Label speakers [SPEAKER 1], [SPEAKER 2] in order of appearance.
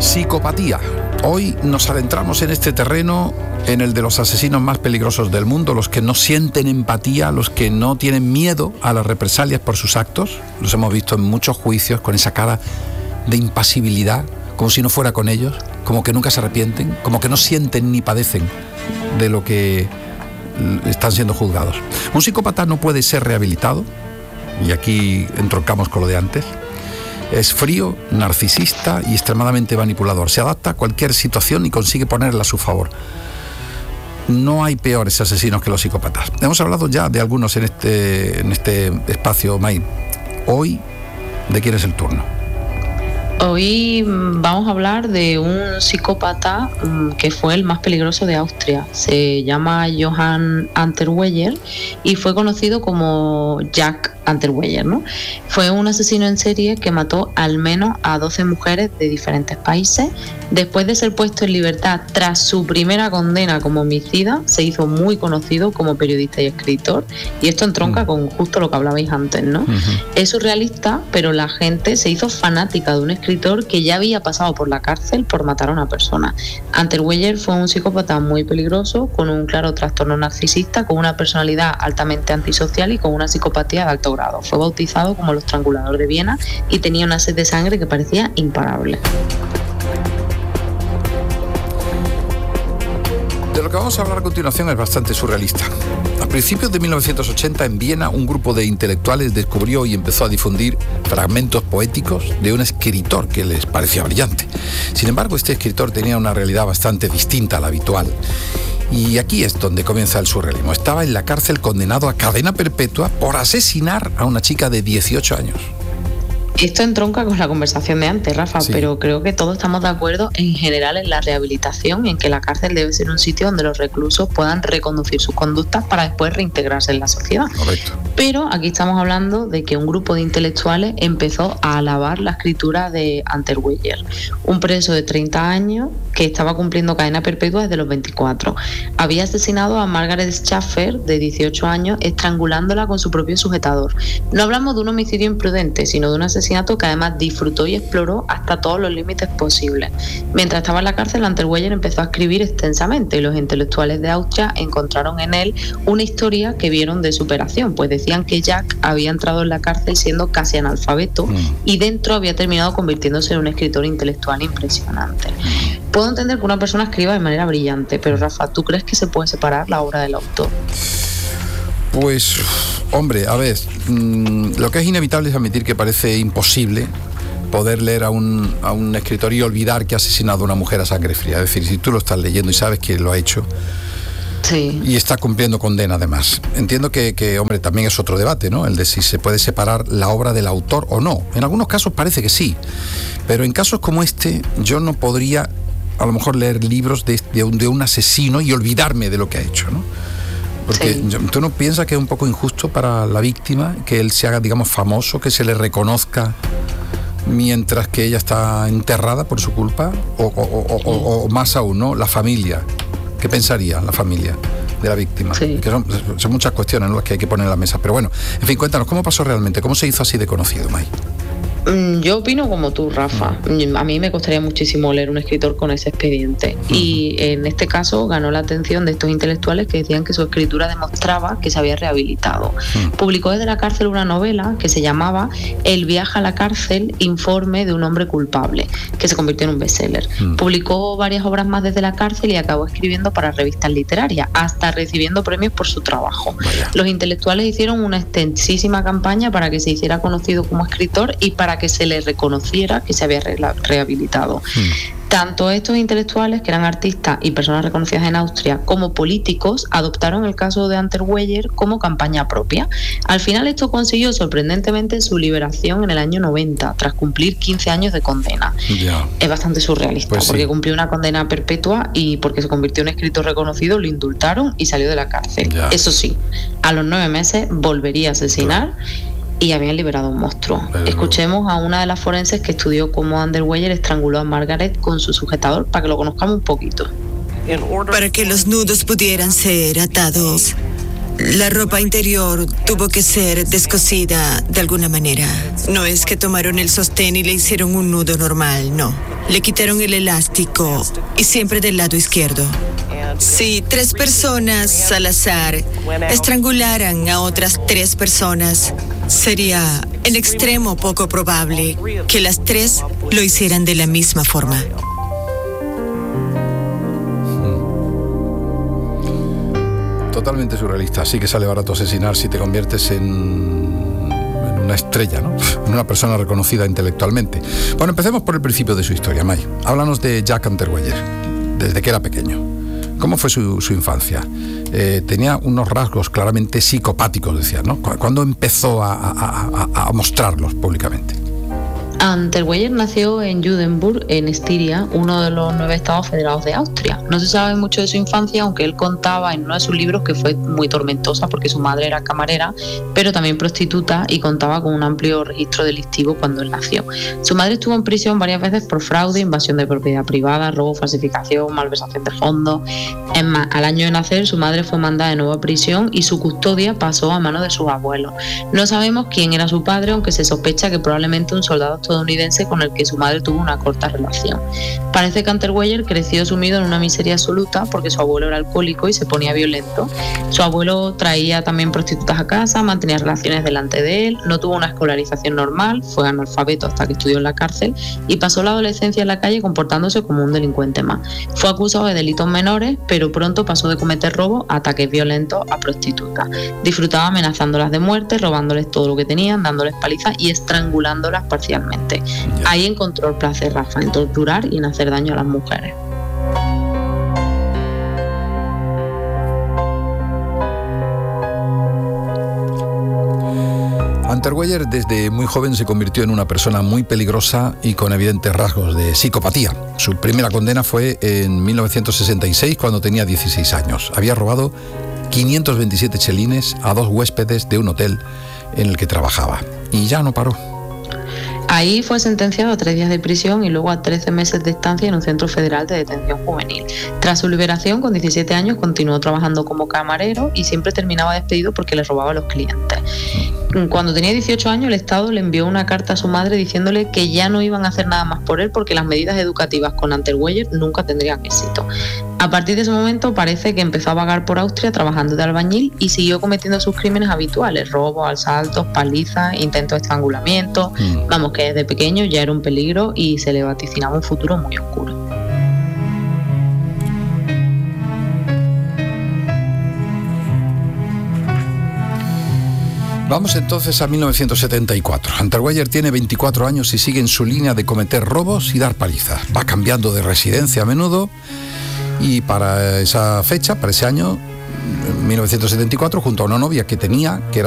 [SPEAKER 1] Psicopatía. Hoy nos adentramos en este terreno, en el de los asesinos más peligrosos del mundo, los que no sienten empatía, los que no tienen miedo a las represalias por sus actos. Los hemos visto en muchos juicios con esa cara de impasibilidad, como si no fuera con ellos, como que nunca se arrepienten, como que no sienten ni padecen de lo que están siendo juzgados. Un psicópata no puede ser rehabilitado, y aquí entroncamos con lo de antes. Es frío, narcisista y extremadamente manipulador. Se adapta a cualquier situación y consigue ponerla a su favor. No hay peores asesinos que los psicópatas. Hemos hablado ya de algunos en este espacio, May. Hoy, ¿de quién es el turno?
[SPEAKER 2] Hoy vamos a hablar de un psicópata que fue el más peligroso de Austria. Se llama Johann Unterweger y fue conocido como Jack Unterweger, ¿no? Fue un asesino en serie que mató al menos a 12 mujeres de diferentes países. Después de ser puesto en libertad tras su primera condena como homicida, se hizo muy conocido como periodista y escritor. Y esto entronca con justo lo que hablabais antes, ¿no? Es surrealista, pero la gente se hizo fanática de un escritor que ya había pasado por la cárcel por matar a una persona. Unterweger fue un psicópata muy peligroso, con un claro trastorno narcisista, con una personalidad altamente antisocial y con una psicopatía de alto grado. Fue bautizado como el estrangulador de Viena y tenía una sed de sangre que parecía imparable.
[SPEAKER 1] De lo que vamos a hablar a continuación es bastante surrealista. A principios de 1980, en Viena, un grupo de intelectuales descubrió y empezó a difundir fragmentos poéticos de un escritor que les parecía brillante. Sin embargo, este escritor tenía una realidad bastante distinta a la habitual. Y aquí es donde comienza el surrealismo. Estaba en la cárcel condenado a cadena perpetua por asesinar a una chica de 18 años.
[SPEAKER 2] Esto entronca con la conversación de antes, Rafa,
[SPEAKER 1] sí.
[SPEAKER 2] Pero creo que todos estamos de acuerdo en general en la rehabilitación y en que la cárcel debe ser un sitio donde los reclusos puedan reconducir sus conductas para después reintegrarse en la sociedad.
[SPEAKER 1] Correcto.
[SPEAKER 2] Pero aquí estamos hablando de que un grupo de intelectuales empezó a alabar la escritura de Unterweger, un preso de 30 años que estaba cumpliendo cadena perpetua desde los 24. Había asesinado a Margaret Schaffer, de 18 años, estrangulándola con su propio sujetador. No hablamos de un homicidio imprudente, sino de un asesinato que además disfrutó y exploró hasta todos los límites posibles. Mientras estaba en la cárcel, Unterweger empezó a escribir extensamente y los intelectuales de Austria encontraron en él una historia que vieron de superación, pues decían que Jack había entrado en la cárcel siendo casi analfabeto y dentro había terminado convirtiéndose en un escritor intelectual impresionante. Puedo entender que una persona escriba de manera brillante, pero Rafa, ¿tú crees que se puede separar la obra del autor?
[SPEAKER 1] Pues, hombre, a ver, lo que es inevitable es admitir que parece imposible poder leer a un escritor y olvidar que ha asesinado a una mujer a sangre fría. Es decir, si tú lo estás leyendo y sabes que lo ha hecho, sí, y está cumpliendo condena además. Entiendo que, hombre, también es otro debate, ¿no? El de si se puede separar la obra del autor o no. En algunos casos parece que sí, pero en casos como este yo no podría a lo mejor leer libros de un asesino y olvidarme de lo que ha hecho, ¿no? Porque sí, ¿tú no piensas que es un poco injusto para la víctima que él se haga, digamos, famoso, que se le reconozca mientras que ella está enterrada por su culpa? O más aún, ¿no? La familia. ¿Qué pensaría la familia de la víctima? Sí. Que son muchas cuestiones, ¿no?, las que hay que poner en la mesa. Pero bueno, en fin, cuéntanos, ¿cómo pasó realmente? ¿Cómo se hizo así de conocido, May?
[SPEAKER 2] Yo opino como tú, Rafa. A mí me costaría muchísimo leer un escritor con ese expediente. Y en este caso ganó la atención de estos intelectuales que decían que su escritura demostraba que se había rehabilitado. Publicó desde la cárcel una novela que se llamaba El viaje a la cárcel, informe de un hombre culpable, que se convirtió en un bestseller. Publicó varias obras más desde la cárcel y acabó escribiendo para revistas literarias, hasta recibiendo premios por su trabajo. Los intelectuales hicieron una extensísima campaña para que se hiciera conocido como escritor y para que se le reconociera que se había rehabilitado. Tanto estos intelectuales, que eran artistas y personas reconocidas en Austria, como políticos, adoptaron el caso de Unterweger como campaña propia. Al final esto consiguió sorprendentemente su liberación en el año 90, tras cumplir 15 años de condena. Es bastante surrealista, pues sí, porque cumplió una condena perpetua y porque se convirtió en escritor reconocido, lo indultaron y salió de la cárcel. Eso sí, a los 9 meses volvería a asesinar. Y habían liberado a un monstruo. Escuchemos a una de las forenses que estudió cómo Unterweger estranguló a Margaret con su sujetador para que lo conozcamos un poquito.
[SPEAKER 3] Para que los nudos pudieran ser atados, La ropa interior tuvo que ser descosida de alguna manera. No es que tomaron el sostén y le hicieron un nudo normal, no. Le quitaron el elástico y siempre del lado izquierdo. Si 3 personas al azar estrangularan a otras 3 personas, sería en extremo poco probable que las 3 lo hicieran de la misma forma.
[SPEAKER 1] Totalmente surrealista. Así que sale barato asesinar si te conviertes en una estrella, ¿no? En una persona reconocida intelectualmente. Bueno, empecemos por el principio de su historia, May. Háblanos de Jack Unterweger, desde que era pequeño. ¿Cómo fue su infancia? Tenía unos rasgos claramente psicopáticos, decía, ¿no? ¿Cuándo empezó a mostrarlos públicamente?
[SPEAKER 2] Unterweger nació en Judenburg, en Estiria, uno de los 9 estados federados de Austria. No se sabe mucho de su infancia, aunque él contaba en uno de sus libros que fue muy tormentosa porque su madre era camarera, pero también prostituta y contaba con un amplio registro delictivo cuando él nació. Su madre estuvo en prisión varias veces por fraude, invasión de propiedad privada, robo, falsificación, malversación de fondos. Es más, al año de nacer su madre fue mandada de nuevo a prisión y su custodia pasó a manos de sus abuelos. No sabemos quién era su padre, aunque se sospecha que probablemente un soldado estadounidense con el que su madre tuvo una corta relación. Parece que Unterweger creció sumido en una miseria absoluta porque su abuelo era alcohólico y se ponía violento. Su abuelo traía también prostitutas a casa, mantenía relaciones delante de él, no tuvo una escolarización normal, fue analfabeto hasta que estudió en la cárcel y pasó la adolescencia en la calle comportándose como un delincuente más. Fue acusado de delitos menores, pero pronto pasó de cometer robos a ataques violentos a prostitutas. Disfrutaba amenazándolas de muerte, robándoles todo lo que tenían, dándoles palizas y estrangulándolas parcialmente. Ahí encontró el placer, Rafa, en torturar y en hacer daño a las mujeres.
[SPEAKER 1] Unterweger desde muy joven se convirtió en una persona muy peligrosa y con evidentes rasgos de psicopatía. Su primera condena fue en 1966 cuando tenía 16 años. Había robado 527 chelines a 2 huéspedes de un hotel en el que trabajaba. Y ya no paró.
[SPEAKER 2] Ahí fue sentenciado a 3 días de prisión y luego a 13 meses de estancia en un centro federal de detención juvenil. Tras su liberación, con 17 años, continuó trabajando como camarero y siempre terminaba despedido porque le robaba a los clientes. Cuando tenía 18 años, el Estado le envió una carta a su madre diciéndole que ya no iban a hacer nada más por él porque las medidas educativas con Unterweger nunca tendrían éxito. A partir de ese momento parece que empezó a vagar por Austria trabajando de albañil y siguió cometiendo sus crímenes habituales: robos, asaltos, palizas, intentos de estrangulamiento. Vamos, que desde pequeño ya era un peligro y se le vaticinaba un futuro muy oscuro.
[SPEAKER 1] Vamos entonces a 1974. Unterweger tiene 24 años y sigue en su línea de cometer robos y dar palizas. Va cambiando de residencia a menudo y para esa fecha, para ese año, 1974, junto a una novia que tenía, que era